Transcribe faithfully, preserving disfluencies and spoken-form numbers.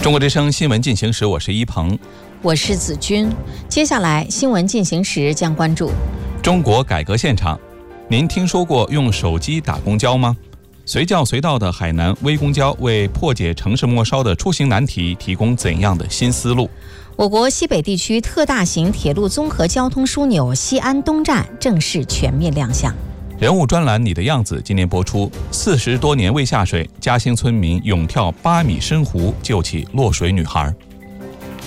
中国之声新闻进行时，我是一鹏， 我是子君。接下来新闻进行时将关注中国改革现场。您听说过用手机打公交吗？随叫随到的海南微公交为破解城市末梢的出行难题提供怎样的新思路？ 我国西北地区特大型铁路综合交通枢纽西安东站正式全面亮相。 人物专栏《你的样子》今年播出，四十多年未下水，嘉兴村民勇跳八米深湖救起落水女孩。